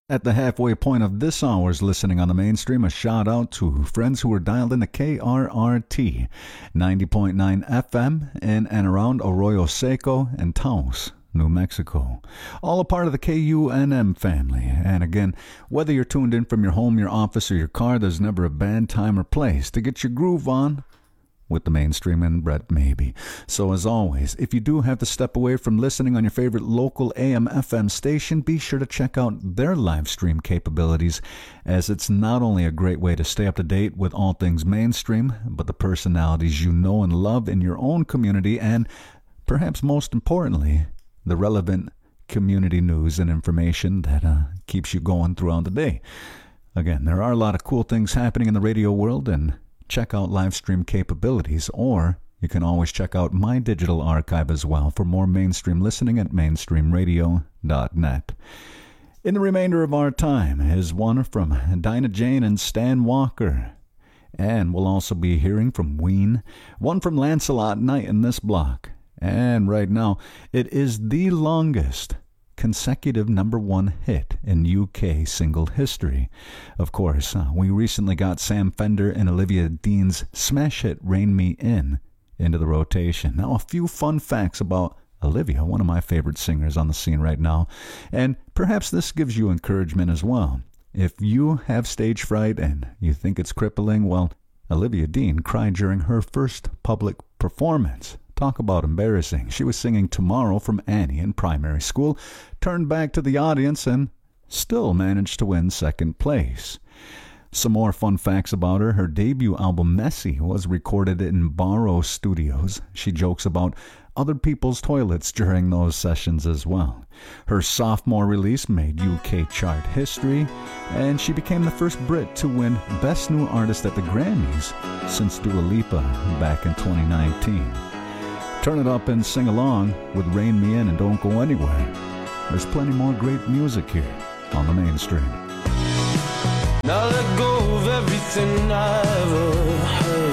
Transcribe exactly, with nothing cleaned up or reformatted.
At the halfway point of this hour's listening on the mainstream, a shout out to friends who are dialed into K R R T ninety point nine F M in and around Arroyo Seco and Taos, New Mexico. All a part of the K U N M family. And again, whether you're tuned in from your home, your office, or your car, there's never a bad time or place to get your groove on with the mainstream and Brett Maybe. So as always, if you do have to step away from listening on your favorite local A M F M station, be sure to check out their live stream capabilities, as it's not only a great way to stay up to date with all things mainstream, but the personalities you know and love in your own community, and perhaps most importantly, the relevant community news and information that uh, keeps you going throughout the day. Again, there are a lot of cool things happening in the radio world, and check out live stream capabilities, or you can always check out my digital archive as well for more mainstream listening at mainstream radio dot net. In the remainder of our time is one from Dinah Jane and Stan Walker. And we'll also be hearing from Ween, one from Lancelot Knight in this block. And right now, it is the longest consecutive number one hit in U K single history. Of course, uh, we recently got Sam Fender and Olivia Dean's smash hit Rein Me In into the rotation. Now, a few fun facts about Olivia, one of my favorite singers on the scene right now, and perhaps this gives you encouragement as well. If you have stage fright and you think it's crippling, well, Olivia Dean cried during her first public performance. Talk about embarrassing. She was singing Tomorrow from Annie in primary school, turned back to the audience, and still managed to win second place. Some more fun facts about her. Her debut album, Messy, was recorded in Barrow Studios. She jokes about other people's toilets during those sessions as well. Her sophomore release made U K chart history, and she became the first Brit to win Best New Artist at the Grammys since Dua Lipa back in twenty nineteen. Turn it up and sing along with Rein Me In and Don't Go Anywhere. There's plenty more great music here on the mainstream. Now let go of everything I ever heard.